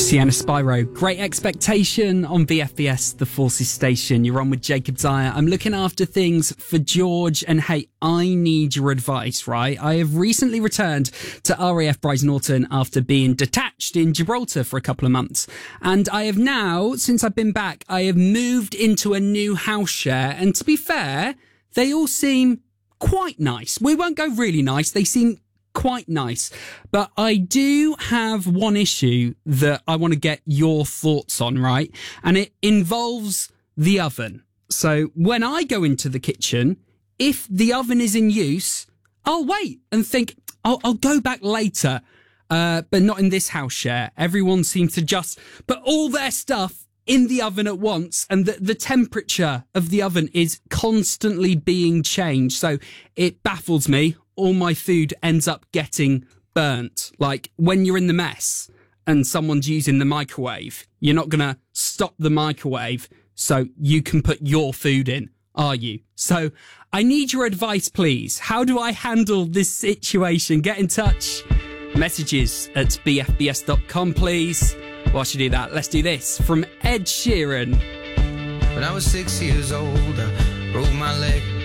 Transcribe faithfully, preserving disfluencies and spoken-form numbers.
Sienna Spyro, Great Expectation on V F B S, the Forces Station. You're on with Jacob Dyer. I'm looking after things for George, and hey, I need your advice, right? I have recently returned to R A F Brize Norton after being detached in Gibraltar for a couple of months. And I have now, since I've been back, I have moved into a new house share. And to be fair, they all seem quite nice. We won't go really nice. They seem quite nice. But I do have one issue that I want to get your thoughts on, right? And it involves the oven. So when I go into the kitchen, if the oven is in use, I'll wait and think, I'll, I'll go back later. Uh, but not in this house share. Everyone seems to just put all their stuff in the oven at once, and the, the temperature of the oven is constantly being changed. So it baffles me. All my food ends up getting burnt. Like when you're in the mess and someone's using the microwave, you're not going to stop the microwave so you can put your food in, are you? So I need your advice, please. How do I handle this situation? Get in touch. Messages at b f b s dot com, please. Whilst you do that, let's do this from Ed Sheeran. When I was six years old, I broke my leg.